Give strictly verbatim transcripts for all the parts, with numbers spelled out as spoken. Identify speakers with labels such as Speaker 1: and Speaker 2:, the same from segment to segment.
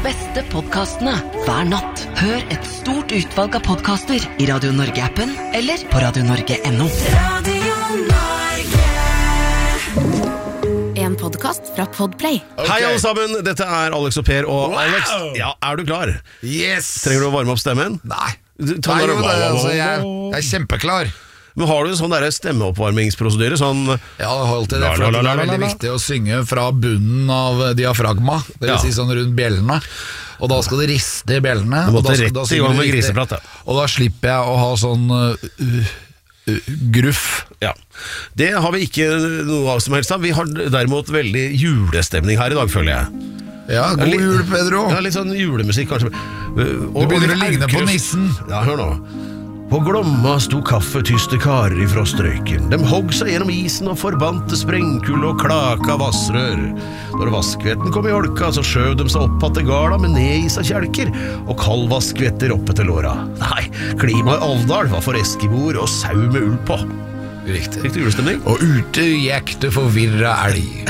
Speaker 1: beste podcastene hver natt. Hør et stort utvalg av podcaster I Radio Norge-appen eller på radio norge punktum no. Radio Norge. En podcast fra Podplay.
Speaker 2: Okay. Hei alle sammen, dette er Alex og Per og wow. Alex, ja, er du klar?
Speaker 3: Yes.
Speaker 2: Trenger du å varme opp stemmen?
Speaker 3: Nei.
Speaker 2: Ta
Speaker 3: Nei, jo, det, altså, jeg, jeg er kjempeklar.
Speaker 2: Men har du en sånn der stemmeoppvarmingsprosedyre? Sånn
Speaker 3: ja, det holdt det, for det er veldig viktig å synge fra bunnen av diafragma. Det vil ja. si sånn rundt bjellene. Og da skal det riste I bjellene.
Speaker 2: Du måtte
Speaker 3: og da,
Speaker 2: rett I gang med griseprat.
Speaker 3: Og da slipper jeg å ha sånn uh, uh, gruff.
Speaker 2: Ja, det har vi ikke noe av som helst av. Vi har derimot veldig julestemning her I dag, føler jeg.
Speaker 3: Ja, god litt, jul, Pedro.
Speaker 2: Ja, litt sånn julemusikk kanskje.
Speaker 3: Og, du begynner å ligne på nissen.
Speaker 2: Ja, hør nå. På Glomma sto kaffetyste karer ifra strøyken. De hogg seg gjennom isen og forbandte sprengkull og klaka vassrør. Når vaskvetten kom I holka, så skjøv de seg opp at det gala med ned I seg kjelker, og kaldvaskvetter oppe til låra. Nei, klimaet I Alvdal var for eskimoer og sau med ull på.
Speaker 3: Riktig.
Speaker 2: Riktig julestemning.
Speaker 3: Og ute gikk det forvirra elg.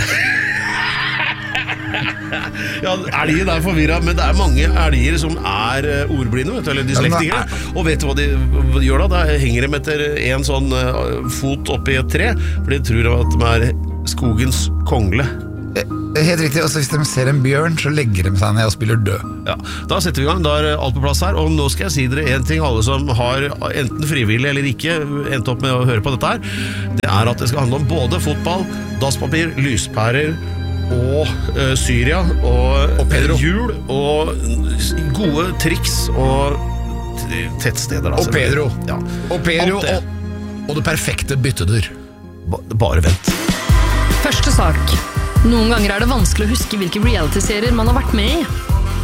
Speaker 2: Ja, elgen er forvirret, men det er mange elger som er ordblinde, vet du, eller dyslektikere. Og vet du hva de gjør da? Da henger de etter en sånn fot oppe I et tre, for de tror at de er skogens kongle.
Speaker 3: Helt riktig, og hvis de ser en bjørn, så legger de seg ned og spiller død.
Speaker 2: Ja, da setter vi I gang, da er alt på plass her. Og nå skal jeg si dere en ting, alle som har enten frivillig eller ikke endt opp med å høre på dette her. Det er at det skal handle om både fotball, dasspapir, lyspærer og uh, Syria og,
Speaker 3: og Pedro
Speaker 2: jul og gode triks og tettsteder
Speaker 3: og Pedro
Speaker 2: ja.
Speaker 3: og Pedro og, og det perfekte byttedyr
Speaker 2: ba, bare vent
Speaker 4: Første sak. Noen ganger er det vanskelig å huske hvilke reality-serier man har vært med I.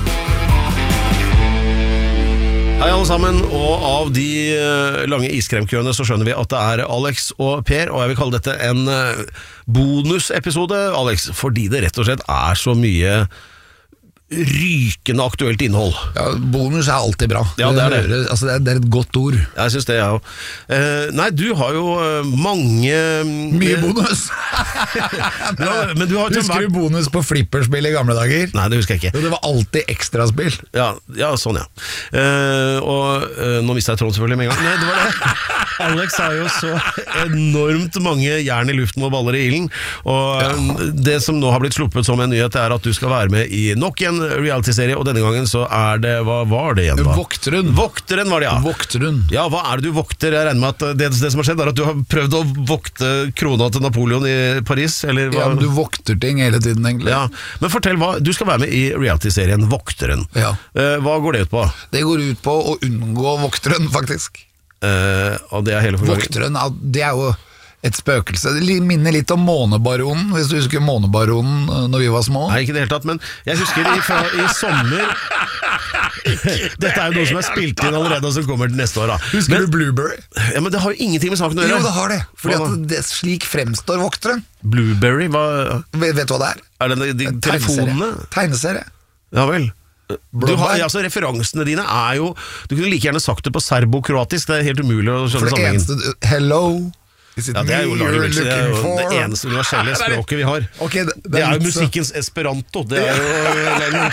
Speaker 2: Hei alle sammen, og av de lange iskremkøene så skjønner vi at det er Alex og Per, og jeg vil kalle dette en bonusepisode, Alex, fordi det rett og slett er så mye rykende aktuelt innhold.
Speaker 3: Ja, bonus er alltid bra.
Speaker 2: Ja, det er det.
Speaker 3: Det, altså, det, er, det er et godt ord.
Speaker 2: Jeg synes det, ja. Uh, nei, du har jo mange...
Speaker 3: Mye bonus!
Speaker 2: ja, men du har
Speaker 3: husker du bonus på flipperspill I gamle dager?
Speaker 2: Nei, det husker jeg ikke.
Speaker 3: Jo, det var alltid ekstraspill.
Speaker 2: Ja, ja sånn ja. Uh, og uh, nå mistet jeg tråden selvfølgelig med en gang. Nei, det var det. Alex har jo så enormt mange jern I luften og baller I ilden, og ja. det som nå har blitt sluppet som en nyhet er at du skal være med I nok en reality-serie, og denne gangen så er det, hva var det igjen da?
Speaker 3: Vokteren.
Speaker 2: Vokteren var det, ja.
Speaker 3: Vokteren.
Speaker 2: Ja, hva er det du vokter? Jeg regner med at det, det som har skjedd er at du har prøvd å vokte krona til Napoleon I Paris, eller hva?
Speaker 3: Ja, men du vokter ting hele tiden egentlig.
Speaker 2: Ja, men fortell hva, du skal være med I reality-serien Vokteren.
Speaker 3: Ja.
Speaker 2: Uh, hva går det ut på?
Speaker 3: Det går ut på å unngå vokteren, faktisk.
Speaker 2: Uh, og det er hele forklaringen.
Speaker 3: Vokteren, det er jo et spøkelse. Det minner litt om Månebaronen, hvis du husker Månebaronen når vi var små.
Speaker 2: Nei, ikke det helt tatt, men jeg husker I, fra, I sommer dette er jo noe som er spilt inn allerede og som kommer til neste år da.
Speaker 3: Husker men, du Blueberry?
Speaker 2: Ja, men det har jo ingenting med saken å gjøre.
Speaker 3: Jo, det har det, fordi at det, slik fremstår vokteren.
Speaker 2: Blueberry, hva...
Speaker 3: Vet, vet du hva det er?
Speaker 2: Er det de, de telefonene?
Speaker 3: Tegneserie.
Speaker 2: Ja vel. Du har, altså, referansene dine er jo, du kunne like gjerne sagt det på serbo-kroatisk, det er helt umulig å skjønne sammenhengen.
Speaker 3: For det eneste, hello...
Speaker 2: Ja, det er jo Lars det er jo det eneste universelle språket vi har.
Speaker 3: Okay, det, det,
Speaker 2: det er jo musikkens esperanto. Det er jo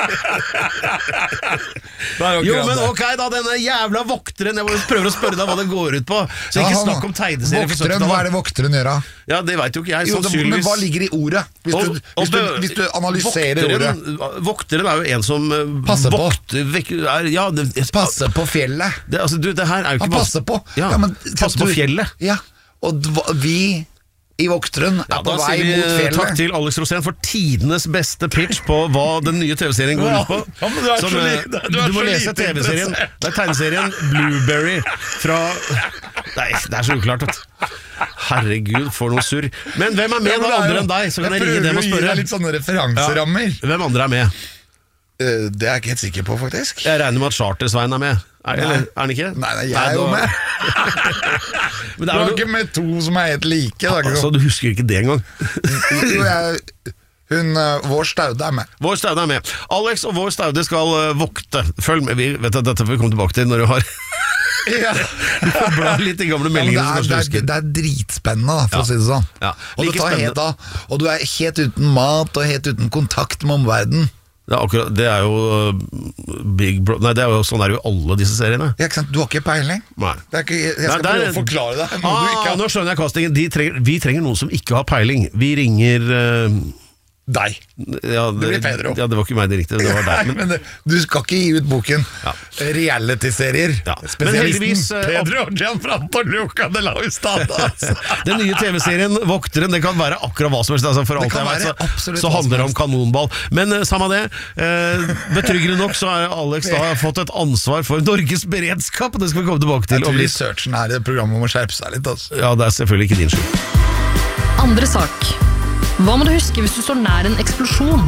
Speaker 2: Jo, men ok da, denne jævla vokteren. Jeg prøver å spørre deg hva det går ut på. Så ikke snakk om tegneserier.
Speaker 3: Vokteren, hva er det vokteren gjør da?
Speaker 2: Ja, det vet jo ikke jeg.
Speaker 3: Jo, men hva ligger I ordet? Hvis du,
Speaker 2: og,
Speaker 3: hvis du, hvis du analyserer
Speaker 2: vokteren,
Speaker 3: ordet.
Speaker 2: Vokteren er jo en som
Speaker 3: passer på.
Speaker 2: Vokter, er, ja, det,
Speaker 3: passer på fjellet.
Speaker 2: Det, altså, du, det her er jo ikke
Speaker 3: Han passer på.
Speaker 2: Ja,
Speaker 3: ja, men,
Speaker 2: passer på fjellet.
Speaker 3: Ja. Og vi I Vokteren er ja, på vei mot fjellet.
Speaker 2: Takk til Alex Rosén for tidenes beste pitch på hva den nye TV-serien går ut på.
Speaker 3: Ja, men du, er
Speaker 2: Som,
Speaker 3: så li, du,
Speaker 2: du,
Speaker 3: er
Speaker 2: du må
Speaker 3: så
Speaker 2: lese TV-serien. Det er tegneserien Blueberry fra... Nei, det er så uklart. Herregud, for noe surr. Men hvem er med ja, da andre enn deg? Så kan jeg, jeg ringe dem og spørre.
Speaker 3: Jeg prøver å gi deg litt sånne referanserammer.
Speaker 2: Ja. Hvem andre er med?
Speaker 3: Uh, det er jeg ikke helt sikker på, faktisk.
Speaker 2: Jeg regner med at Charter-Svein er med. Er, eller, er han ikke?
Speaker 3: Nei, nei jeg er jo med. Men det er jo ikke med to som er helt like. Da,
Speaker 2: altså, du husker ikke det engang.
Speaker 3: Jo, jeg... Hun, uh, vår Staude er med.
Speaker 2: Vår Staude er med. Alex og vår Staude skal uh, vokte. Følg med, vi vet at dette får vi komme tilbake til når du har... Ja. Du får bla litt I gamle meldinger.
Speaker 3: Ja, det, er, det, er, det er dritspennende da, for ja. Å si det sånn.
Speaker 2: Ja.
Speaker 3: Og, det tar helt av, og du er helt uten mat og helt uten kontakt med omverden.
Speaker 2: Det er, akkurat, det er jo Big Bro... Nei, det er jo sånn er jo alle disse seriene.
Speaker 3: Ja, ikke sant? Du har ikke peiling?
Speaker 2: Nei.
Speaker 3: Det er ikke, jeg skal
Speaker 2: Nei,
Speaker 3: prøve å forklare deg.
Speaker 2: Ah, du ikke har... Nå skjønner jeg castingen. De trenger, vi trenger noen som ikke har peiling. Vi ringer... Uh...
Speaker 3: Deg.
Speaker 2: Ja, det,
Speaker 3: det blir Pedro.
Speaker 2: Ja, det var ikke meg direkte, det var deg.
Speaker 3: Men... men du skal ikke gi ut boken ja. Reality-serier.
Speaker 2: Ja. Men heldigvis
Speaker 3: Pedro og Gianfranco Luca de la Ustada.
Speaker 2: Den nye tv-serien Vokteren, det kan være akkurat hva som helst. Altså, for alt jeg vet, så, så handler det om kanonball. Men uh, samme det, uh, betryggende nok så har Alex da fått et ansvar for Norges beredskap, og det skal vi komme tilbake til.
Speaker 3: Jeg tror researchen her i programmet må skjerpe seg litt. Altså.
Speaker 2: Ja, det er selvfølgelig ikke din skyld.
Speaker 4: Andre sak. Hva må du huske hvis du står nær en eksplosjon?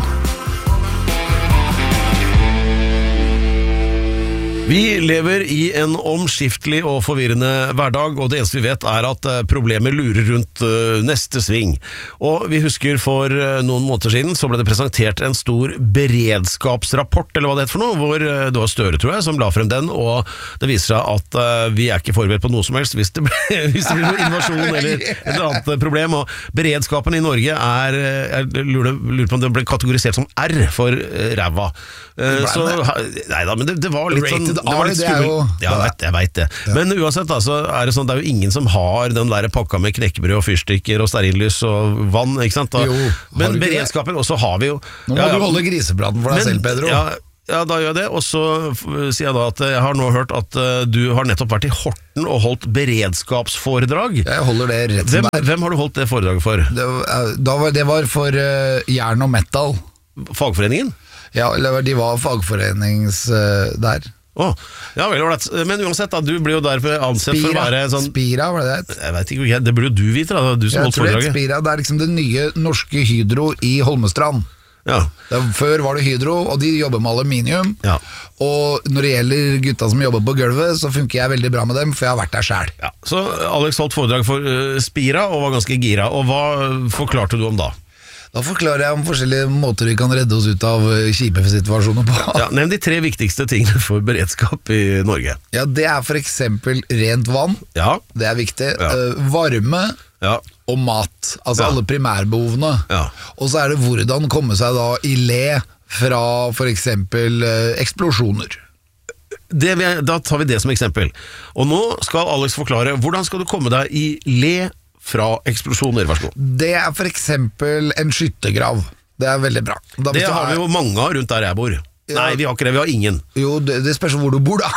Speaker 2: Vi lever i en omskiftelig og forvirrende hverdag, og det eneste vi vet er at problemet lurer rundt neste sving. Og vi husker for noen måneder siden så ble det presentert en stor beredskapsrapport, eller hva det heter for noe, hvor det var Støre, tror jeg, som la frem den, og det viser seg at vi er ikke forberedt på noe som helst hvis det blir, hvis det blir noe invasjon eller et eller annet problem, og beredskapen i Norge er, jeg lurer, lurer på om det ble kategorisert som R for ræva. Så, neida, men det, det var litt sånn det var litt skummelt. Ja, jeg vet, jeg vet det. Ja. Men uansett da, så er det sånn, det er jo ingen som har den der pakka med knekkebrød og fyrstikker og stearinlys og vann, ikke sant? Da,
Speaker 3: jo,
Speaker 2: men beredskapen, og så har vi jo...
Speaker 3: Nå må ja, du holde grisepraten for deg men, selv, Pedro.
Speaker 2: Ja, ja, da gjør jeg det, og så sier jeg da at jeg har nå hørt at uh, du har nettopp vært i Horten og holdt beredskapsforedrag.
Speaker 3: Jeg holder det rett
Speaker 2: som hvem, hvem har du holdt det foredraget for?
Speaker 3: Det var, da var, det var for uh, Jern og Metal.
Speaker 2: Fagforeningen?
Speaker 3: Ja, de var fagforenings uh, der.
Speaker 2: Oh, ja, vel, men uansett da, du blir jo derfor ansett Spira. For å være sånn
Speaker 3: Spira, var det det?
Speaker 2: Jeg vet ikke, det burde jo du vite da, det var du som holdt foredraget.
Speaker 3: Spira, det er liksom det nye norske Hydro i Holmestrand.
Speaker 2: Ja.
Speaker 3: Det, før var det Hydro, og de jobber med aluminium.
Speaker 2: Ja.
Speaker 3: Og når det gjelder gutta som jobber på gulvet, så funker jeg veldig bra med dem, for jeg har vært der selv.
Speaker 2: Ja. Så Alex holdt foredrag for uh, Spira og var ganske gira, og hva forklarte du om da?
Speaker 3: Da forklarer jeg om forskjellige måter vi kan redde oss ut av kjipe situasjoner på.
Speaker 2: Ja, nevn de tre viktigste tingene for beredskap i Norge.
Speaker 3: Ja, det er for eksempel rent vann.
Speaker 2: Ja.
Speaker 3: Det er viktig.
Speaker 2: Ja.
Speaker 3: Uh, varme
Speaker 2: ja.
Speaker 3: Og mat. Altså
Speaker 2: ja.
Speaker 3: Alle primærbehovene.
Speaker 2: Ja.
Speaker 3: Og så er det hvordan komme seg da i le fra for eksempel uh, eksplosjoner.
Speaker 2: Det, da tar vi det som eksempel. Og nå skal Alex forklare hvordan skal du komme deg i le fra eksplosjoner, vær så god.
Speaker 3: Det er for eksempel en skyttegrav. Det er veldig bra. Da,
Speaker 2: det har vi jo mange av rundt der jeg bor. Ja. Nei, vi har ikke det, vi har ingen.
Speaker 3: Jo, det, det spørs hvor du bor da.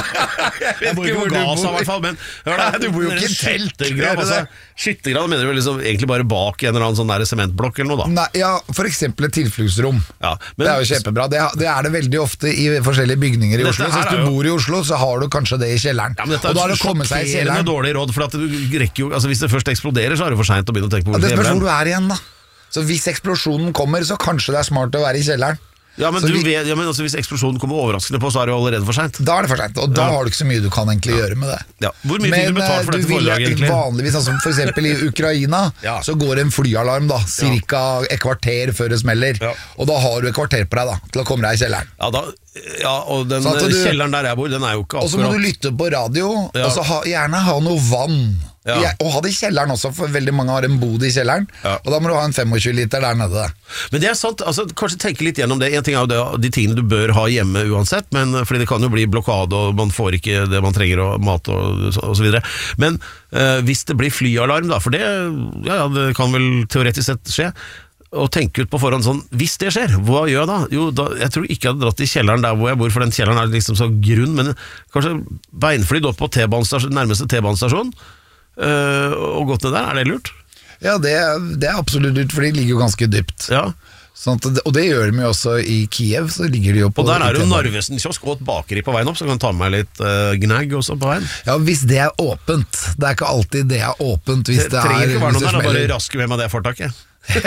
Speaker 2: Jeg bor ikke på Gaza i hvert fall, men hør da,
Speaker 3: du bor jo ikke i
Speaker 2: skyttergrav, altså. Skyttergrav mener du liksom egentlig bare bak en eller annen sånn der sementblokk eller noe da?
Speaker 3: Nei, ja, for eksempel et tilfluktsrom.
Speaker 2: Ja, men,
Speaker 3: det er jo kjempebra. Det, det er det veldig ofte i forskjellige bygninger i Oslo. Så hvis du jo... bor i Oslo, så har du kanskje det i kjelleren.
Speaker 2: Ja, men dette er jo sjokkerende dårlig råd, for at du rekker jo, altså hvis det først eksploderer, så er det for sent å begynne å tenke på hvor
Speaker 3: ja, det spørs hvor du er igjen da. Så hvis eksplosjonen kommer, så kanskje det er smart å være i kjelleren.
Speaker 2: Ja, men, du
Speaker 3: vi,
Speaker 2: vet, ja, men altså, hvis eksplosjonen kommer overraskende på, så er det jo allerede for sent.
Speaker 3: Da er det for sent, og da ja. Har du ikke så mye du kan egentlig ja. Gjøre med det.
Speaker 2: Ja. Hvor mye fikk du betalt for dette foredraget egentlig?
Speaker 3: Men vanligvis, altså, for eksempel i Ukraina, ja. Så går en flyalarm da, cirka et kvarter før det smeller, ja. Og da har du et kvarter på deg da, til å komme deg i kjelleren.
Speaker 2: Ja, da, ja og den du, kjelleren der jeg bor, den er jo ikke akkurat.
Speaker 3: Og så må du lytte på radio, ja. Og så ha, gjerne ha noe vann. Ja. Ja, og ha det i kjelleren også, for veldig mange har en bod i kjelleren, ja. Og da må du ha en tjuefem liter der nede.
Speaker 2: Men det er sant, altså, kanskje tenke litt gjennom det. En ting er jo det, de tingene du bør ha hjemme uansett, men, fordi det kan jo bli blokade, og man får ikke det man trenger, og mat og, og så videre. Men øh, hvis det blir flyalarm da, for det, ja, det kan vel teoretisk sett skje, og tenke ut på forhånd sånn, hvis det skjer, hva gjør jeg da? Jo, da, jeg tror ikke jeg hadde dratt i kjelleren der hvor jeg bor, for den kjelleren er liksom så grunn, men kanskje beinflydd opp på T-banestasjon, nærmeste T-banestasjon, Uh, og gått ned der, er det lurt?
Speaker 3: Ja, det, det er absolutt lurt, for de ligger jo ganske dypt.
Speaker 2: Ja.
Speaker 3: Sånn at, og det gjør de jo også i Kiev, så ligger de jo på...
Speaker 2: Og der er det jo Narvesen-kiosk og et bakeri på veien opp, så kan du ta med meg litt uh, gnagg også på veien.
Speaker 3: Ja, hvis det er åpent. Det er ikke alltid det er åpent hvis det, det er...
Speaker 2: Trenger ikke være noen der, da bare raske med meg det fortaket.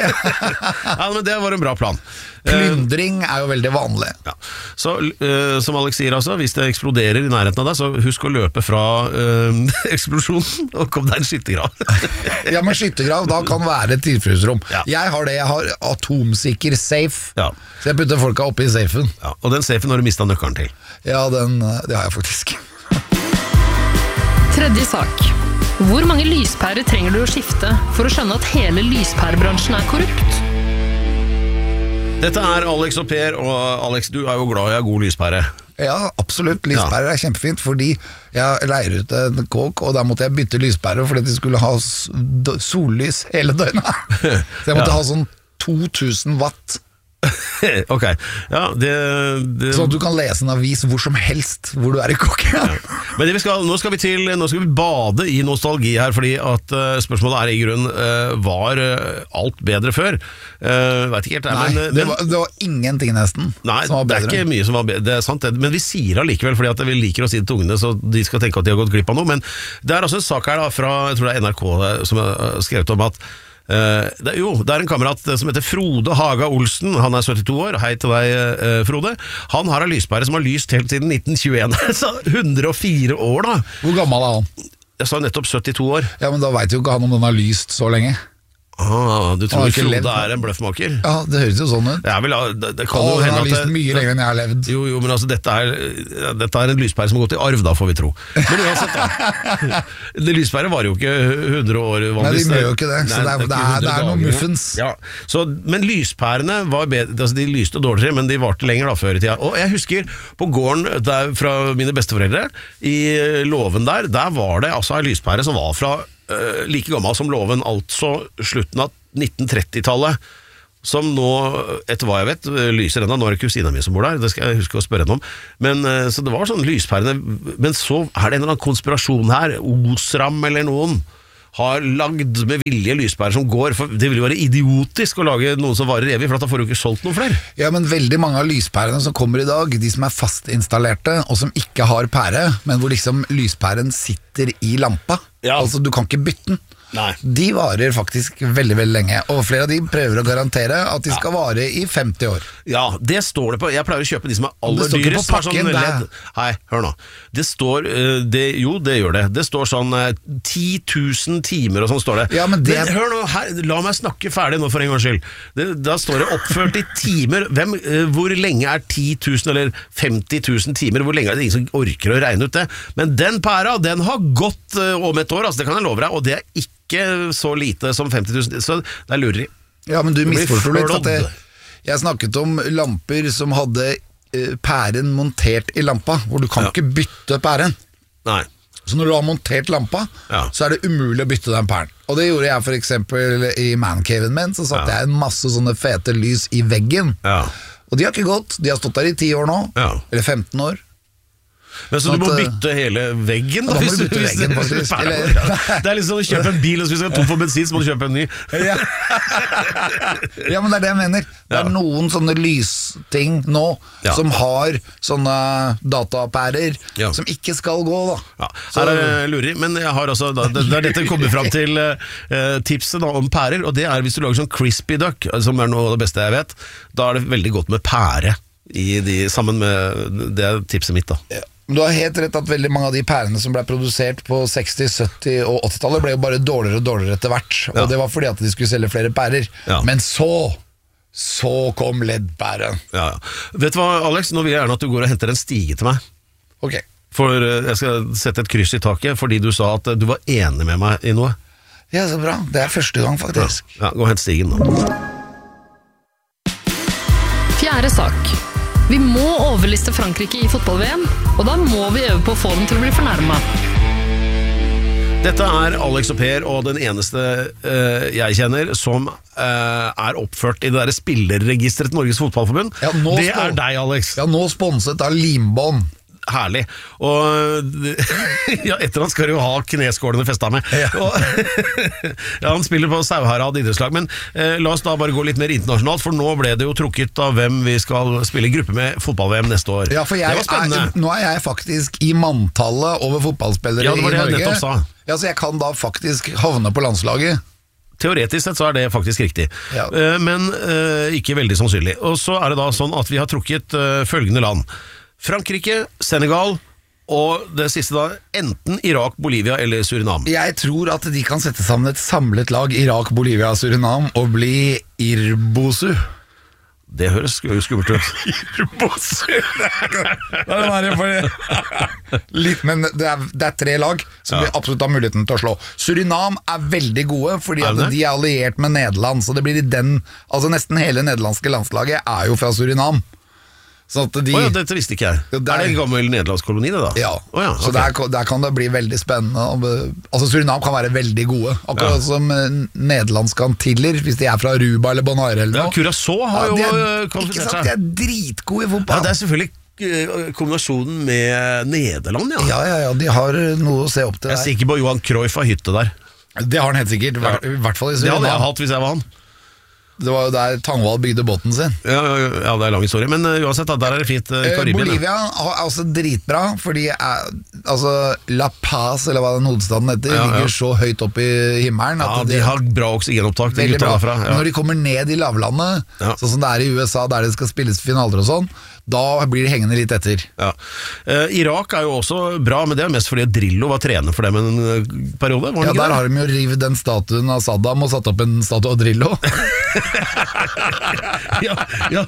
Speaker 2: Ja, men det var en bra plan.
Speaker 3: Plyndring er jo veldig vanlig.
Speaker 2: Ja. Så uh, som Alex sier altså, hvis det eksploderer i nærheten av deg, så husk å løpe fra uh, eksplosjonen og kom deg en skyttergrav.
Speaker 3: Ja, men skyttergrav, da kan være et tilfluktsrom.
Speaker 2: Ja.
Speaker 3: Jeg har det, jeg har atomsikker safe.
Speaker 2: Ja.
Speaker 3: Så jeg putter folka oppi safen.
Speaker 2: Ja, og den safen har du mistet nøkkelen til.
Speaker 3: Ja, den, det har jeg faktisk.
Speaker 4: Tredje sak. Hvor mange lyspærer trenger du å skifte for å skjønne at hele lyspærebransjen er korrupt?
Speaker 2: Dette er Alex og Per, og Alex, du er jo glad i å ha god lyspære.
Speaker 3: Ja, absolutt. Lyspærer er kjempefint, fordi jeg leier ut en kåk, og da måtte jeg bytte lyspære fordi de skulle ha sollys hele døgnet. Så jeg måtte ja. ha sånn to tusen watt.
Speaker 2: Ok, ja det, det...
Speaker 3: Sånn at du kan lese en avis hvor som helst hvor du er i kokken.
Speaker 2: Ja. Men det vi skal, nå skal vi til Nå skal vi bade i nostalgi her, fordi at uh, spørsmålet er i grunn uh, var uh, alt bedre før? Uh, vet ikke helt
Speaker 3: Nei, men, uh, det, var, det var ingenting nesten
Speaker 2: Nei, som var bedre. Det er ikke mye som var bedre, det er sant det. Men vi sier allikevel fordi at vi liker å si det til ungene, så de skal tenke at de har gått glipp av noe. Men det er altså en sak her da, fra, jeg tror det er N R K som har skrevet om at Uh, det, jo, det er en kamerat som heter Frode Haga Olsen. Han er syttito år, hei til deg uh, Frode. Han har en lyspære som har lyst helt siden nitten tjueen. Så hundre og fire år da.
Speaker 3: Hvor gammel er han?
Speaker 2: Jeg sa nettopp syttito år.
Speaker 3: Ja, men da vet jo ikke han om den har lyst så lenge.
Speaker 2: Ah, du tror Frode levd. Er en bløffmaker?
Speaker 3: Ja, det høres jo sånn ut.
Speaker 2: Jeg vil ha, det, det kan
Speaker 3: Åh,
Speaker 2: jo hende
Speaker 3: har
Speaker 2: at
Speaker 3: lyst mye lenger enn jeg har levd.
Speaker 2: Jo, jo, men altså dette er, dette er en lyspære som har gått i arv da, får vi tro. Men uansett da det lyspære var jo ikke hundre år vanligvis.
Speaker 3: Nei, de gjør jo ikke det. Så Nei, det er, det er, det er noen muffens
Speaker 2: ja. Så, men lyspærene var bedre, altså de lyste dårligere, men de varte lenger da før i tida. Og jeg husker på gården der, fra mine besteforeldre i Låven der, der var det altså en lyspære som var fra Uh, like gammel som Låven, altså slutten av nitten tretti-tallet, som nå, etter hva jeg vet, lyser enda. Nå er det kusina mi som bor der, det skal jeg huske å spørre henne om. Men, uh, så det var sånn lyspærene, men så er det en eller annen konspirasjon her, Osram eller noen har lagd med vilje lyspærer som går, for det vil jo være idiotisk å lage noen som varer evig, for da får du ikke solgt noen flere.
Speaker 3: Ja, men veldig mange av lyspærene som kommer i dag, de som er fastinstallerte, og som ikke har pære, men hvor liksom lyspæren sitter i lampa, ja. Altså du kan ikke bytte den. Nei. De varer faktisk veldig, veldig lenge, og flere av de prøver å garantere at de ja. skal vare i femti år.
Speaker 2: Ja, det står det på. Jeg pleier å kjøpe de som er aller dyrest. Det står ikke på pakken, sånn Hei, hør nå. Det står, det, jo, det gjør det. Det står sånn ti tusen timer og sånn står det.
Speaker 3: Ja, men det...
Speaker 2: Men, hør nå, her, la meg snakke ferdig nå for en gangs skyld. Det, da står det oppført i timer. Hvem, hvor lenge er ti tusen eller femti tusen timer? Hvor lenge er det ingen som orker å regne ut det? Men den pæra, den har gått om et år, altså, det kan jeg love deg, og det er ikke ikke så lite som femti tusen, så det er lurer.
Speaker 3: Ja, men du misforstår litt at det, jeg snakket om lamper som hadde uh, pæren montert i lampa, hvor du kan ja. ikke bytte pæren.
Speaker 2: Nei.
Speaker 3: Så når du har montert lampa, ja. så er det umulig å bytte den pæren. Og det gjorde jeg for eksempel i mancaven min, så satte ja. jeg en masse sånne fete lys i veggen. Ja. Og de har ikke gått, de har stått der i ti år nå, ja. eller femten år.
Speaker 2: Men så, så du må bytte hele veggen da?
Speaker 3: Da må du bytte veggen faktisk
Speaker 2: Eller, det er liksom å kjøpe en bil, og hvis du skal tom for bensin så må du kjøpe en ny.
Speaker 3: Ja. Ja, men det er det jeg mener. Det er ja. noen sånne lysting nå ja. som har sånne datapærer ja. som ikke skal gå da.
Speaker 2: Ja. Her er det lurer, men jeg har også da, det, det er dette kommer frem til uh, tipset da, om pærer, og det er hvis du lager sånn crispy duck, som er noe av det beste jeg vet, da er det veldig godt med pære i de, sammen med det er tipset mitt da. Ja.
Speaker 3: Du har helt rett at veldig mange av de pærene som ble produsert på seksti-, sytti- og åttitallet ble jo bare dårligere og dårligere etter hvert, og ja. det var fordi at de skulle selge flere pærer. Ja. Men så, så kom leddpæren. Ja, ja. Vet du hva, Alex? Nå vil jeg gjerne at du går og henter en stige til meg.
Speaker 2: Ok. For jeg skal sette et kryss i taket, fordi du sa at du var enig med meg i noe.
Speaker 3: Ja, så bra. Det er første gang faktisk.
Speaker 2: Ja, ja gå og hent stigen nå.
Speaker 4: Fjerde sak. Vi må overliste Frankrike i fotball-V M, og da må vi øve på å få dem til å bli fornærmet.
Speaker 2: Dette er Alex og Per, og den eneste uh, jeg kjenner som uh, er oppført i det der spillerregisteret til Norges Fotballforbund. Ja, det er deg, Alex.
Speaker 3: Ja, nå sponset av Limbånd.
Speaker 2: Herlig. Og ja, etter han skal jo ha kneskålene festet med. Ja. Og, ja, han spiller på Sauherad idrettslag, men eh, la oss da bare gå litt mer internasjonalt, for nå ble det jo trukket av hvem vi skal spille i gruppe med fotball-V M neste år.
Speaker 3: Ja, for jeg, det var spennende. Er, nå er jeg faktisk i manntallet over fotballspillere
Speaker 2: ja, det var det
Speaker 3: i Norge.
Speaker 2: Jeg nettopp sa.
Speaker 3: Ja, så jeg kan da faktisk havne på landslaget.
Speaker 2: Teoretisk sett så er det faktisk riktig, ja. uh, men uh, ikke veldig sannsynlig. Og så er det da sånn at vi har trukket uh, følgende land. Frankrike, Senegal og det siste da, enten Irak, Bolivia eller Surinam.
Speaker 3: Jeg tror at de kan sette sammen et samlet lag Irak, Bolivia og Surinam og bli Irbosu.
Speaker 2: Det høres skummelt ut.
Speaker 3: Litt, men det er, det er tre lag som ja. vi absolutt har muligheten til å slå. Surinam er veldig gode, fordi at de er alliert med Nederland, så det blir i den, altså nesten hele nederlandske landslaget er jo fra Surinam. Så at de,
Speaker 2: oh ja, dette visste ikke jeg. Der, er det en gammel nederlandsk koloni det da?
Speaker 3: Ja,
Speaker 2: oh ja okay.
Speaker 3: Så der, der kan det bli veldig spennende. Altså Surinam kan være veldig gode, akkurat ja. som nederlandske Antiller, hvis de er fra Aruba eller Bonaire eller noe.
Speaker 2: Ja, Curaçao har jo
Speaker 3: ja, ikke sant, de er dritgode i fotball.
Speaker 2: Ja, det er selvfølgelig kombinasjonen med Nederland, ja.
Speaker 3: Ja, ja, ja, de har noe å se opp til der.
Speaker 2: Jeg er sikker på Johan Cruyff har hytte der.
Speaker 3: Det har han helt sikkert, ja. I hvert fall i Surinam.
Speaker 2: Det hadde jeg hatt hvis jeg var han.
Speaker 3: Det var jo der Tangvald bygde båten sin.
Speaker 2: Ja, ja, ja, det er lang historie. Men uh, uansett, da, der er det fint uh, Karibien.
Speaker 3: Bolivia er også dritbra, fordi er, altså, La Paz, eller hva den hovedstaden heter, ja, ja. ligger så høyt opp i himmelen at
Speaker 2: ja, de, de har bra oksygenopptak.
Speaker 3: Veldig bra. Derfra, ja. Når de kommer ned i lavlandet, ja. sånn som det er i U S A, der det skal spilles finaler og sånn, da blir de hengende litt etter.
Speaker 2: Ja. uh, Irak er jo også bra, men det er mest fordi Drillo var trener for dem en uh, periode.
Speaker 3: Ja, der, der har de jo rivet den statuen av Saddam og satt opp en statue av Drillo.
Speaker 2: ja, ja.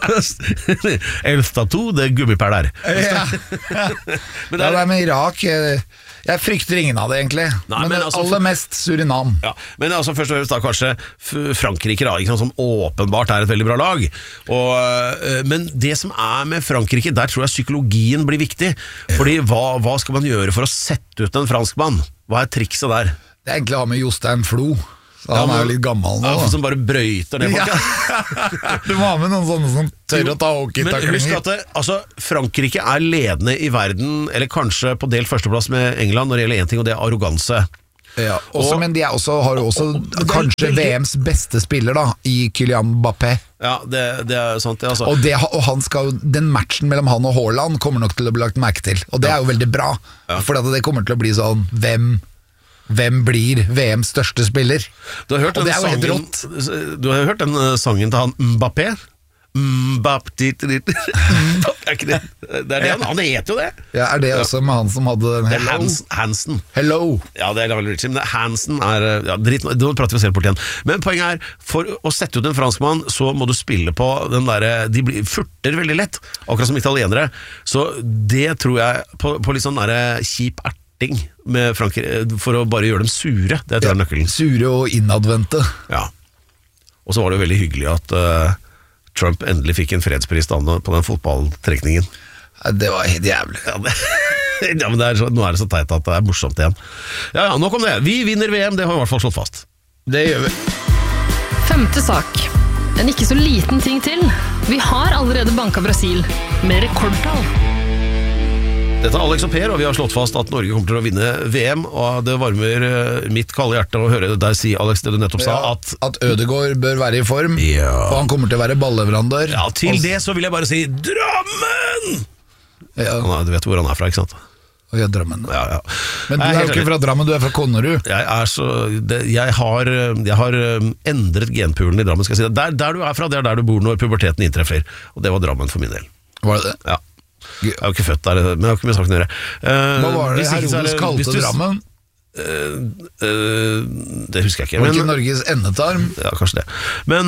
Speaker 2: El Statu, det er gummipær der.
Speaker 3: ja. Men det er, ja, det er med Irak jeg frykter ingen av det egentlig. Nei, men, men altså, aller mest Surinam.
Speaker 2: Ja, men altså først og fremst da kanskje Frankrike da, ikke sant, som åpenbart er et veldig bra lag. Og, men det som er med Frankrike, der tror jeg psykologien blir viktig. Fordi hva, hva skal man gjøre for å sette ut en franskmann? Hva er trikset der?
Speaker 3: Det er egentlig å ha med Jostein Flo. Så han ja, men, er jo litt gammel nå.
Speaker 2: Ja, som bare brøyter ned folk.
Speaker 3: Ja. Du må ha med noen sånne som tør å ta hockeytaklinger.
Speaker 2: Men husk at det, altså, Frankrike er ledende i verden, eller kanskje på delt førsteplass med England når det gjelder en ting, og det er arroganse.
Speaker 3: Ja, også, og, men de er også, har jo også og, og, kanskje veldig... V M's beste spiller da, i Kylian Mbappé.
Speaker 2: Ja, det, det er sant det, altså.
Speaker 3: Og, det, og han skal, den matchen mellom han og Haaland kommer nok til å bli lagt merke til. Og det ja. er jo veldig bra, ja. for det kommer til å bli sånn, hvem... Hvem blir V M's største spiller?
Speaker 2: Du har hørt, den sangen, du har hørt den sangen til han Mbappé? Mbappé Er ikke det? Det er det, han, han heter jo det.
Speaker 3: Ja, er det også med han som hadde den Hello?
Speaker 2: Hans, Hansen.
Speaker 3: Hello.
Speaker 2: Ja, det er Lionel Richie, men Hansen er ja, dritt, da prater vi selv bort igjen. Men poenget er, for å sette ut en franskmann, så må du spille på den der, de blir, furter veldig lett, akkurat som italienere. Så det tror jeg, på, på litt sånn der kjip ert med Frankrike, for å bare gjøre dem sure. Det tror jeg er nøkkelen.
Speaker 3: Sure og innadvendte.
Speaker 2: Ja. Og så var det jo veldig hyggelig at uh, Trump endelig fikk en fredspris på den fotballtrekningen.
Speaker 3: Ja, det var helt jævlig.
Speaker 2: Ja, det, ja men det er så, nå er det så teit at det er morsomt igjen. Ja, ja, nok om det. Vi vinner V M, det har vi i hvert fall slått fast.
Speaker 3: Det gjør vi.
Speaker 4: Femte sak. En ikke så liten ting til. Vi har allerede banka Brasil med rekordtall.
Speaker 2: Dette er Alex og Per, og vi har slått fast at Norge kommer til å vinne V M, og det varmer mitt kalde hjerte å høre deg si, Alex, det du nettopp sa,
Speaker 3: ja,
Speaker 2: at
Speaker 3: at Ødegaard bør være i form, ja. og han kommer til å være ballleverandør.
Speaker 2: Ja, til og... det så vil jeg bare si Drammen!
Speaker 3: Ja.
Speaker 2: Du vet hvor han er fra, ikke sant?
Speaker 3: Ja, Drammen.
Speaker 2: Ja, ja.
Speaker 3: Men du er jo ikke fra Drammen, du er fra Konnerud.
Speaker 2: Jeg er så det, jeg, har, jeg har endret genpoolen i Drammen, skal jeg si. Der, der du er fra, det er der du bor når puberteten inntreffer, og det var Drammen for min del.
Speaker 3: Var det det?
Speaker 2: Ja. Jeg har jo ikke født der, men jeg har ikke med saken å gjøre. Uh,
Speaker 3: Hva var det Herodes kalte du, Drammen?
Speaker 2: Uh, uh, det husker jeg ikke.
Speaker 3: Var det ikke Norges endetarm?
Speaker 2: Ja, kanskje det. Men,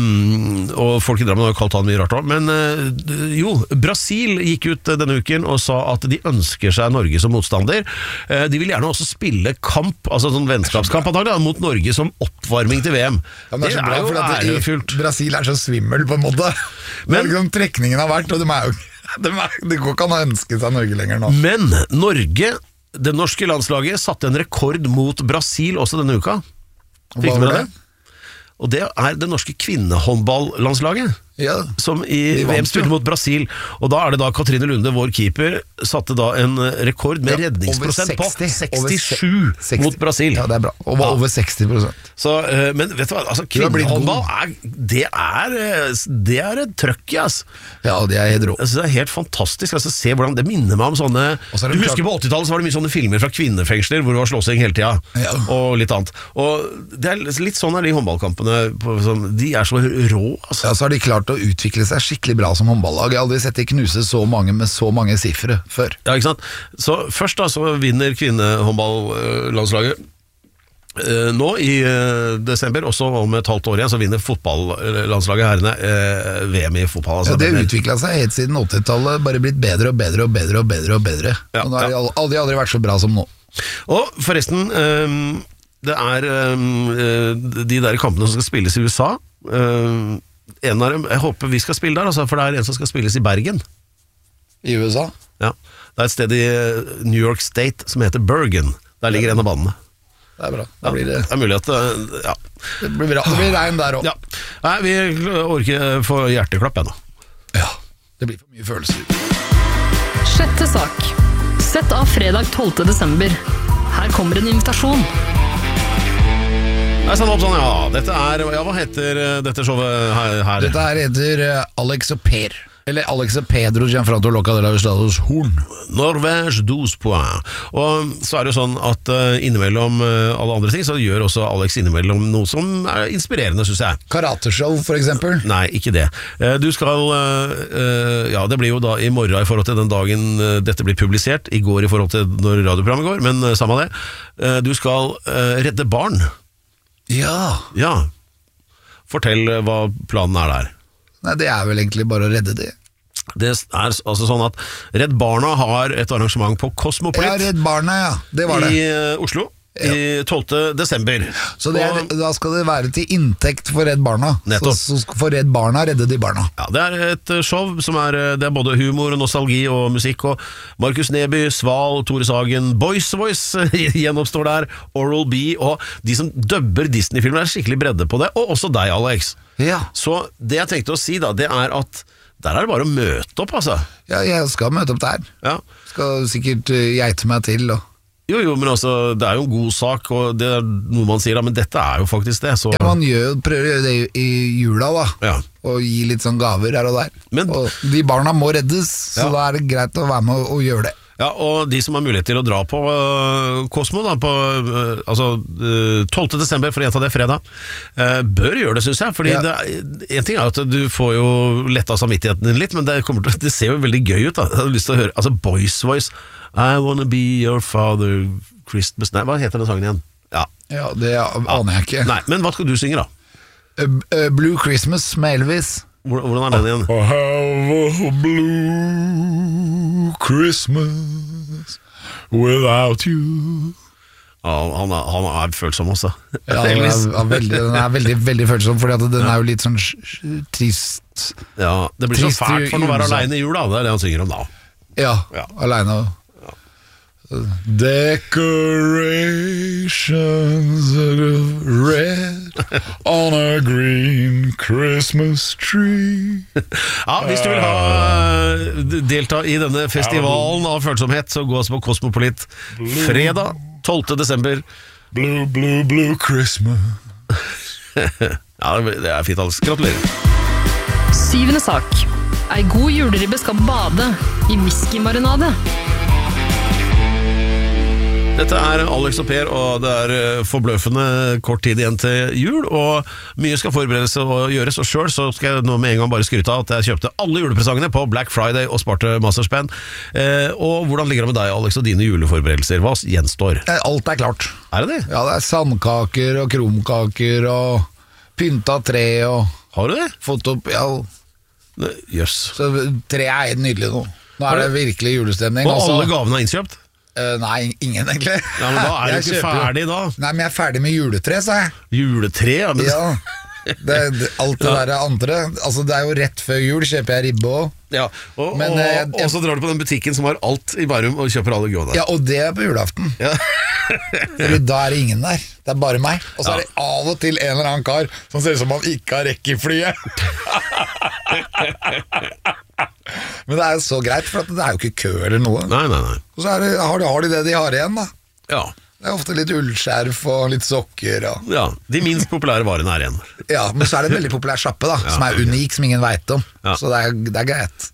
Speaker 2: uh, og folk i Drammen har jo kalt han mye rart også. Men uh, jo, Brasil gikk ut denne uken og sa at de ønsker seg Norge som motstander. Uh, de vil gjerne også spille kamp, altså sånn vennskapskamp da, mot Norge som oppvarming til V M.
Speaker 3: Ja, det er, det er jo ærefullt. Brasil er så svimmel på en måte. Men liksom trekningen har vært, og de er jo Det, det går ikke an å ønske seg Norge lenger nå.
Speaker 2: Men Norge, det norske landslaget, satte en rekord mot Brasil også denne uka. Fikk du med det? Og det er det norske kvinnehåndballandslaget,
Speaker 3: ja,
Speaker 2: som i V M spilte mot Brasil. Og da er det da Katrine Lunde, vår keeper, satte da en rekord med ja, redningsprosent på sekstisju seksti mot Brasil.
Speaker 3: Ja, det er bra. Over, ja. over seksti prosent.
Speaker 2: Så, men vet du hva, altså, kvinnehåndball er, det er det er et trøkk i, ass.
Speaker 3: Ja, det er helt rå.
Speaker 2: Altså, det er helt fantastisk, altså, se hvordan det minner meg om sånne du husker på åttitallet så var det mye sånne filmer fra kvinnefengsler hvor det var slåssing hele tida, ja. og litt annet. Og det er litt sånn er de håndballkampene på, sånn, de er så rå, altså. Ja, så har de klart å utvikle seg skikkelig bra som håndballag. Jeg har aldri sett de knuse så mange med så mange siffre før. Ja, ikke sant? Så først da så vinner kvinnehåndballandslaget Uh, nå i uh, desember, også om et halvt år igjen, så vinner fotballandslaget herrene uh, V M i fotball. Altså,
Speaker 3: ja, det utviklet seg helt siden åttitallet, bare blitt bedre og bedre og bedre og bedre og bedre. Ja, og nå har de ja. aldri, aldri vært så bra som nå.
Speaker 2: Og forresten, um, det er um, de der kampene som skal spilles i U S A. Um, en av dem, jeg håper vi skal spille der, altså, for det er en som skal spilles i Bergen.
Speaker 3: I U S A?
Speaker 2: Ja, det er et sted i New York State som heter Bergen. Der ligger en av banene.
Speaker 3: Det er bra. Da blir det...
Speaker 2: det er mulig at ja.
Speaker 3: Det blir bra. Det blir regn der også.
Speaker 2: Ja. Nei, vi orker få hjerteklapp ennå.
Speaker 3: Ja, det blir for mye følelser.
Speaker 4: Sjette sak. Sett av fredag tolvte desember. Her kommer en invitasjon.
Speaker 2: Nei, sånn opp sånn, ja. Dette er, ja, hva heter dette showet her? her?
Speaker 3: Dette her heter Alex og Per. Eller Alex og Pedro Gianfranco Loca de la Estados Horn.
Speaker 2: Norvège douze points. Og så er det jo sånn at uh, innimellom uh, alle andre ting, så gjør også Alex innimellom noe som er inspirerende, synes jeg.
Speaker 3: Karateshow, for eksempel?
Speaker 2: Nei, ikke det. Uh, du skal, uh, uh, ja, det blir jo da i morgen i forhold til den dagen uh, dette blir publisert, i går i forhold til når radioprogrammet går, men uh, samme det. Uh, du skal uh, redde barn.
Speaker 3: Ja.
Speaker 2: Ja. Fortell uh, hva planen er der.
Speaker 3: Nei, det er vel egentlig bare å redde det.
Speaker 2: Det er altså sånn at Redd Barna har et arrangement på Cosmopolit.
Speaker 3: Ja, Redd Barna, ja. Det var det.
Speaker 2: I uh, Oslo. Ja. I tolvte desember.
Speaker 3: Så det er, da skal det være til inntekt for Redd Barna.
Speaker 2: Nettopp.
Speaker 3: Så, så for Redd Barna redde de barna.
Speaker 2: Ja, det er et show som er, det er både humor og nostalgi og musikk, og Markus Neby, Sval, Tore Sagen, Boys Voice gjenoppstår der, Oral B, og de som dubber Disney-filmer er skikkelig bredde på det, og også deg, Alex.
Speaker 3: Ja.
Speaker 2: Så det jeg tenkte å si da, det er at der er det bare å møte opp, altså.
Speaker 3: Ja, jeg skal møte opp der.
Speaker 2: Ja.
Speaker 3: Skal sikkert uh, geite meg til, og...
Speaker 2: Jo, jo, men altså, det er jo en god sak, og det er noe man sier da, men dette er jo faktisk det, så...
Speaker 3: Ja, man gjør, prøver å gjøre det i jula, da.
Speaker 2: Ja.
Speaker 3: Og gi litt sånn gaver her og der. Men... Og de barna må reddes, så ja. Da er det greit å være med og, og gjøre det.
Speaker 2: Ja, og de som har mulighet til å dra på uh, Cosmo da, på uh, altså, uh, tolvte desember, for å gjenta det fredag, uh, bør gjøre det, synes jeg, fordi ja. det, en ting er at du får jo lett av samvittigheten din litt, men det, kommer til, det ser jo veldig gøy ut da. Jeg har lyst til å høre, altså Boys Voice, I wanna be your father Christmas, nei, hva heter den sangen igjen? Ja,
Speaker 3: ja det aner jeg ikke.
Speaker 2: Nei, men hva skal du synge da?
Speaker 3: Uh, uh, Blue Christmas med Elvis.
Speaker 2: Hvordan er den igjen?
Speaker 3: I have a blue Christmas without you.
Speaker 2: Ja, han er, han er følsom også.
Speaker 3: Ja, den er, er veldig, den er veldig, veldig følsom, fordi at den er jo litt sånn trist.
Speaker 2: Ja, det blir så fælt for å være alene i jul da, det er det han synger om da.
Speaker 3: Ja, ja. Alene. Decorations of red on a green Christmas tree.
Speaker 2: Ja, hvis du vil ha delta i denne festivalen av følsomhet, så gå oss på Cosmopolit fredag tolvte desember.
Speaker 3: Blue, blue, blue Christmas.
Speaker 2: Ja, det er fint, Alex. Gratulerer.
Speaker 4: Syvende sak. Ei god juleribbe skal bade i whiskymarinade.
Speaker 2: Dette er Alex og Per, og det er forbløffende kort tid igjen til jul, og mye skal forberedes og gjøres, og selv så skal jeg nå med en gang bare skryte av at jeg kjøpte alle julepresangene på Black Friday og sparte masse spenn. Eh, og hvordan ligger det med deg, Alex, og dine juleforberedelser? Hva gjenstår?
Speaker 3: Alt er klart.
Speaker 2: Er det det?
Speaker 3: Ja, det er sandkaker og krumkaker og pynta tre og...
Speaker 2: Har du det?
Speaker 3: Fått opp, ja...
Speaker 2: Jøss.
Speaker 3: Så tre er helt nydelig nå. Nå er det virkelig julestemning.
Speaker 2: Og
Speaker 3: altså.
Speaker 2: Alle gavene er innkjøpt?
Speaker 3: Uh, nei, ingen egentlig.
Speaker 2: Ja, men da er du ikke ferdig da.
Speaker 3: Nei, men jeg er ferdig med juletre, sa jeg.
Speaker 2: Juletre, ja, men...
Speaker 3: Ja, det, det, alt det ja. Der andre. Altså, det er jo rett før jul, kjøper jeg ribbe også.
Speaker 2: Ja, og, men, og, jeg, jeg, og så drar du på den butikken som har alt i Bærum og kjøper alle gavene.
Speaker 3: Ja, og det er på julaften. Ja. Fordi da er det ingen der. Det er bare meg. Og så ja. Er det av og til en eller annen kar som ser ut som han ikke har rekk i flyet. Men det er jo så greit, for det er jo ikke kø eller noe.
Speaker 2: Nei, nei, nei.
Speaker 3: Og så er det, har, de, har de det de har igjen da.
Speaker 2: Ja.
Speaker 3: Det er ofte litt ullskjerf og litt sokker og...
Speaker 2: Ja, de minst populære varene er igjen.
Speaker 3: Ja, men så er det en veldig populær sjappe da, ja, som er unik, som ingen vet om. Ja. Så det er, det er greit.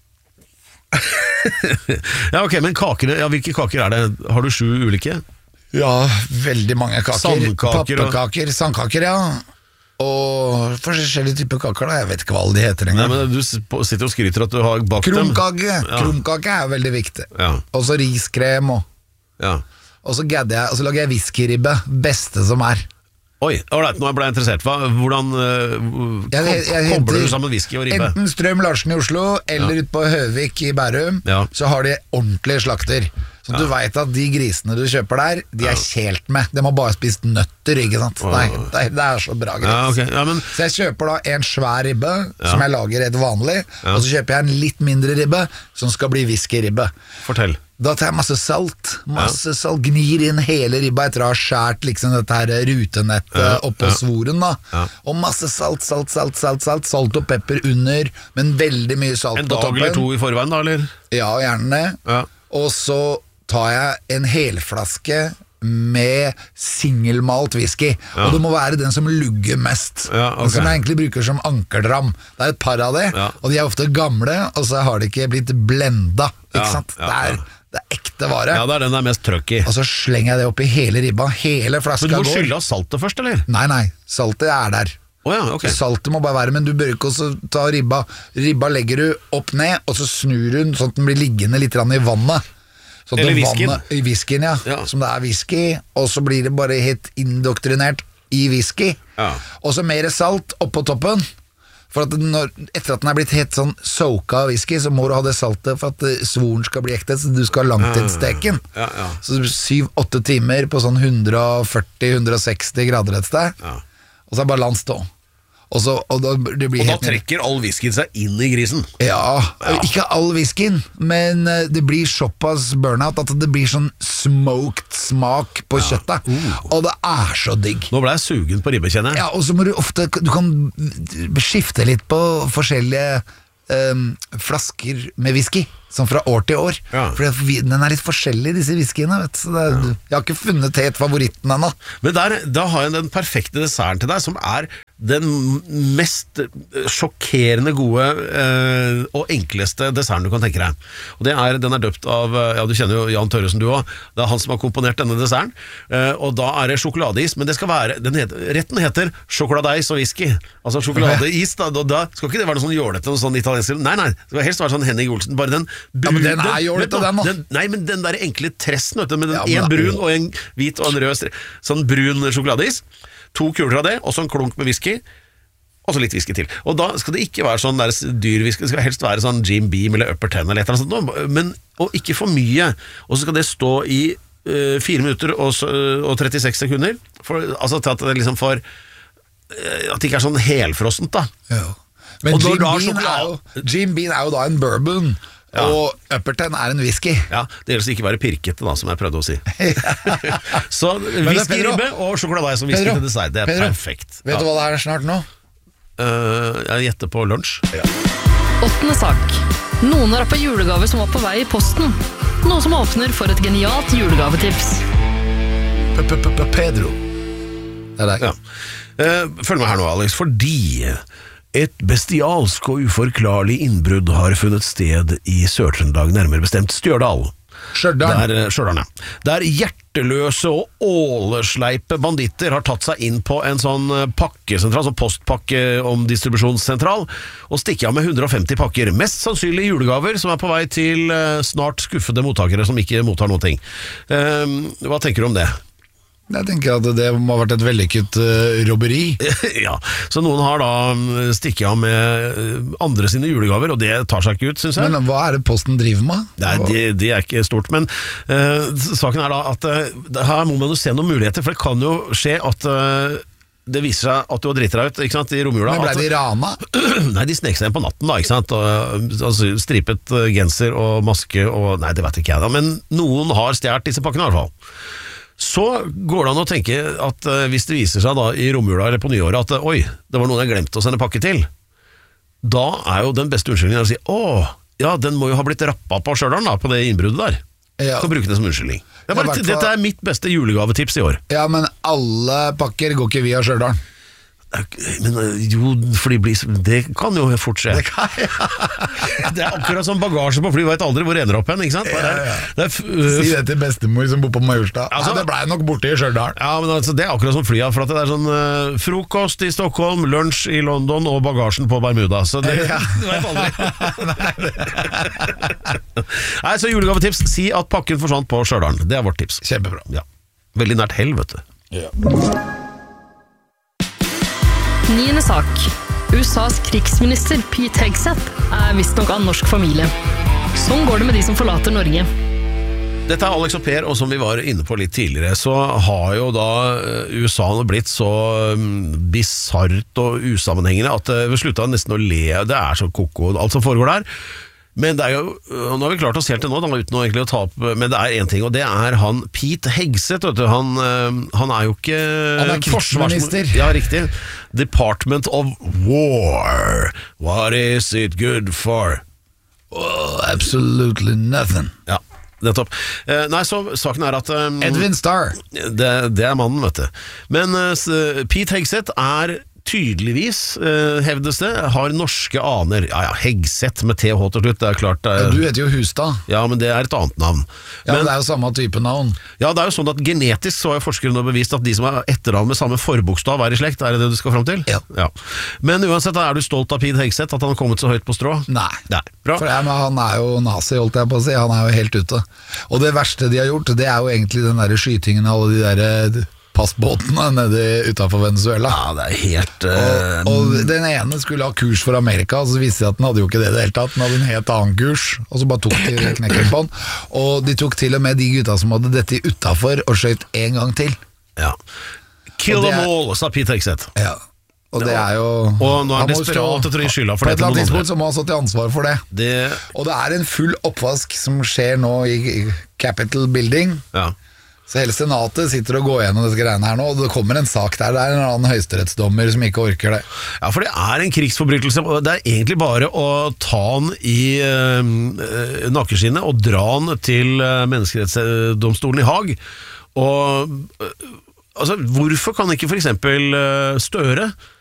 Speaker 2: Ja, ok, men kakene, ja, hvilke kaker er det? Har du sju ulike?
Speaker 3: Ja, veldig mange kaker.
Speaker 2: Sandkaker.
Speaker 3: Pappekaker, og... sandkaker, ja. Og forskjellige typer kaker da. Jeg vet ikke hva alle de heter engang.
Speaker 2: Nei, men du sitter og skryter at du har bakt dem.
Speaker 3: Krumkake, ja. Krumkake er veldig viktig. Ja. Og så riskrem og...
Speaker 2: Ja.
Speaker 3: Og så gadder jeg, og så lager jeg whiskyribbe, beste som er.
Speaker 2: Oi, alright, nå ble jeg interessert. Hva, hvordan uh,
Speaker 3: jeg, jeg, jeg
Speaker 2: kobler du sammen whisky og ribbe?
Speaker 3: Enten Strøm Larsen i Oslo, eller ja. Ut på Høvik i Bærum, ja. Så har de ordentlige slakter. Så ja. Du vet at de grisene du kjøper der, de er kjelt med. De har bare spist nøtter, ikke sant? Nei, det, det er så bra gris.
Speaker 2: Ja, okay. Ja, men...
Speaker 3: Så jeg kjøper da en svær ribbe, som jeg lager helt vanlig, og så kjøper jeg en litt mindre ribbe, som skal bli whiskyribbe.
Speaker 2: Fortell.
Speaker 3: Da tar jeg masse salt, masse ja. Salt, gnir inn hele ribba etter å ha skjært liksom dette her rutenettet ja. Oppå ja. Svoren da, ja. Og masse salt, salt, salt, salt, salt, salt og pepper under, men veldig mye salt på toppen.
Speaker 2: En dag eller to i forveien da, eller?
Speaker 3: Ja, gjerne det. Ja. Og så tar jeg en helflaske med singelmalt whisky, ja. Og det må være den som lugger mest, ja, okay. Som jeg egentlig bruker som ankerdram. Det er et par av det, ja. Og de er ofte gamle, og så har de ikke blitt blenda, ikke ja, sant? Ja, det er... Ja. Det er ekte vare.
Speaker 2: Ja, det er den det er mest trøkk i.
Speaker 3: Og så slenger jeg det opp i hele ribba. Hele flaska går.
Speaker 2: Men du må skylle av saltet først, eller?
Speaker 3: Nei, nei, saltet er der.
Speaker 2: Oh, ja, okay.
Speaker 3: Saltet må bare være, men du bør ikke også ta ribba. Ribba legger du opp ned, og så snur hun sånn at den blir liggende litt i vannet. Sånn
Speaker 2: eller whiskyen.
Speaker 3: I whiskyen, ja. ja. Som det er whisky, og så blir det bare helt indoktrinert i whisky. Ja. Og så mer salt oppå toppen. For at når, etter at den er blitt helt sånn soka av whisky, så må du ha det saltet for at svoren skal bli ekte, så du skal ha langtidssteken. Ja, ja. Så syv-åtte timer på sånn hundre førti til hundre seksti grader et sted, ja. Og så er bare land stå. Og, så, og, da, det blir
Speaker 2: og da trekker all whiskyen seg inn i grisen.
Speaker 3: Ja, ja. Ikke all whiskyen, men det blir såpass burnout at det blir sånn smoked smak på ja. Kjøttet. Uh. Og det er så digg.
Speaker 2: Nå ble jeg sugen på ribbe, kjenner jeg.
Speaker 3: Ja, og så må du ofte, du kan skifte litt på forskjellige um, flasker med whisky, sånn fra år til år. Ja. For den er litt forskjellig, disse whiskyene, vet du. Er, ja. Jeg har ikke funnet helt favoritten ennå.
Speaker 2: Men der, da har jeg den perfekte desserten til deg, som er den mest sjokkerende gode eh, og enkleste desserten du kan tenke deg. Og det er, den er døpt av, ja du kjenner jo Jan Tørresen du også, det er han som har komponert denne desserten, eh, og da er det sjokoladeis, men det skal være, den heter, retten heter sjokoladeis og whisky, altså sjokoladeis, da, da, da skal ikke det være noe sånn jålete, noe sånn italiensk, nei nei, det skal helst være sånn Henning Olsen, bare den brun,
Speaker 3: ja, men den er jålete den da.
Speaker 2: Den, nei, men den der enkle tressen, vet du, med den ja, en brun og en hvit og en rød, sånn brun sjokoladeis, to kuler av det, og så en klunk med whisky, og så litt whisky til. Og da skal det ikke være sånn der dyr whisky, det skal helst være sånn Jim Beam eller Upper Ten eller et eller annet sånt, men, og ikke for mye. Og så skal det stå i uh, fire minutter og, og trettiseks sekunder, for, altså til at det liksom får, uh, at det ikke er sånn helfrossent da.
Speaker 3: Ja. Men Jim Beam, er jo, Jim Beam er jo da en bourbon, ja. Og Upper Ten er en whisky.
Speaker 2: Ja, det gjelder ikke være pirkete da, som jeg prøvde å si. Så whisky-ribbe og sjokoladeis som whisky til dessert, det er Pedro, perfekt.
Speaker 3: Vet du
Speaker 2: ja.
Speaker 3: Hva det er snart nå?
Speaker 2: Uh, jeg gjetter på lunsj. Ja.
Speaker 4: Åttende sak. Noen har på julegaver som var på vei i posten. Noe som åpner for et genialt julegavetips.
Speaker 3: Pedro. Det er deg.
Speaker 2: Ja. Uh, følg meg her nå, Alex, fordi et bestialsk og uforklarlig innbrudd har funnet sted i Sør-Trøndelag, nærmere bestemt Stjørdal.
Speaker 3: Stjørdal.
Speaker 2: Der, Stjørdal, ja. Der hjerteløse og ålesleipe banditter har tatt seg inn på en sånn pakkesentral, sånn postpakke om distribusjonssentral, og stikker av med hundre og femti pakker. Mest sannsynlig julegaver som er på vei til snart skuffede mottakere som ikke mottar noen ting. Uh, hva tenker du om det?
Speaker 3: Jeg tenker at det må ha vært et vellykket uh, robberi.
Speaker 2: Ja, så noen har da stikket av med andre sine julegaver, og det tar seg ikke ut, synes jeg.
Speaker 3: Men hva er det posten driver med?
Speaker 2: Nei, det, det er ikke stort, men uh, saken er da at uh, her må man jo se noen muligheter, for det kan jo skje at uh, det viser seg at du har dritt deg ut, ikke sant, i romjula.
Speaker 3: Men ble de rana?
Speaker 2: Nei, de snek seg inn på natten da, ikke sant, og, altså, stripet genser og maske, og nei, det vet ikke jeg da, men noen har stjert disse pakkene i hvert fall. Så går det an å tenke at uh, hvis det viser seg da i romjula eller på nyåret at uh, oi, det var noen jeg glemte å sende pakke til, da er jo den beste unnskyldningen å si åh, ja, den må jo ha blitt rappet på Stjørdal da, på det innbruddet der. Ja. Kan bruke det som unnskyldning. Det er bare, ja, dette er mitt beste julegavetips i år.
Speaker 3: Ja, men alle pakker går ikke via Stjørdal.
Speaker 2: Men jo, fordi blir, det kan jo fort skje.
Speaker 3: Det, kan, ja.
Speaker 2: Det er akkurat som bagasje på fly, vet aldri hvor det ender opp hen, ikke sant?
Speaker 3: Ja, ja.
Speaker 2: Det er, uh,
Speaker 3: si det til bestemor som bor på Majorstad.
Speaker 2: Altså,
Speaker 3: ja, det ble nok borte i Stjørdal.
Speaker 2: Ja, men altså, det er akkurat som flya, for at det er sånn uh, frokost i Stockholm, lunsj i London og bagasjen på Bermuda, så det, ja. Du vet aldri. Nei, så julegavetips, si at pakken forsvant på Stjørdal. Det er vårt tips.
Speaker 3: Kjempebra.
Speaker 2: Ja. Veldig nært hell, vet du.
Speaker 3: Ja.
Speaker 4: Niende sak. U S A's krigsminister Pete Hegseth er visstnok av norsk familie. Sånn går det med de som forlater Norge.
Speaker 2: Dette er Alex og Per, og som vi var inne på litt tidligere, så har jo da U S A blitt så bizarrt og usammenhengende at vi slutta nesten å le. Det er så koko, alt som foregår der. Men det er jo, nå har vi klart oss helt til nå, da, uten å egentlig å ta opp, men det er en ting, og det er han Pete Hegseth, vet du, han, han er jo ikke
Speaker 3: Han er krigsminister.
Speaker 2: Ja, riktig. Department of War. What is it good for?
Speaker 3: Oh, absolutely nothing.
Speaker 2: Ja, nettopp. Eh, nei, så saken er at um,
Speaker 3: Edwin Starr.
Speaker 2: Det, det er mannen, vet du. Men uh, Pete Hegseth er tydeligvis, eh, hevdes det, har norske aner. Ja, ja, Hegseth med T H til slutt, det er klart. Det er,
Speaker 3: ja, du heter jo Hustad.
Speaker 2: Ja, men det er et annet navn.
Speaker 3: Ja, men, men det er jo samme type navn.
Speaker 2: Ja, det er jo sånn at genetisk så har forskere nå bevist at de som er etternavn med samme forbokstav er i slekt. Er det det du skal fram til?
Speaker 3: Ja.
Speaker 2: Ja. Men uansett, er du stolt av Pete Hegseth, at han har kommet så høyt på strå?
Speaker 3: Nei.
Speaker 2: Nei. Bra.
Speaker 3: For jeg, han er jo nazi, holdt jeg på å si. Han er jo helt ute. Og det verste de har gjort, det er jo egentlig den der skytingen av alle de der passbåtene nede utenfor Venezuela.
Speaker 2: Ja, det er helt uh...
Speaker 3: og, og den ene skulle ha kurs for Amerika, og så viste det at den hadde jo ikke det i det hele tatt. Den hadde en helt annen kurs, og så bare tok de knekken på den. Og de tok til og med de gutta som hadde dette utenfor og skjøt en gang til.
Speaker 2: Ja. Kill them all, sa Pete Hegseth.
Speaker 3: Ja. Og det er jo
Speaker 2: Og nå er han desperat etter å gi skylda for det.
Speaker 3: På et eller annet tidspunkt så må han stå til ansvar for det.
Speaker 2: det.
Speaker 3: Og det er en full oppvask som skjer nå i Capitol Building.
Speaker 2: Ja.
Speaker 3: Så hele senatet sitter og går gjennom disse greiene her nå, og det kommer en sak der, det er en annen høyesterettsdommer som ikke orker det.
Speaker 2: Ja, for det er en krigsforbrytelse, og det er egentlig bare å ta han i uh, nakkeskinnet og dra han til uh, menneskerettsdomstolen i Haag. Og uh, altså, hvorfor kan ikke for eksempel uh, Støre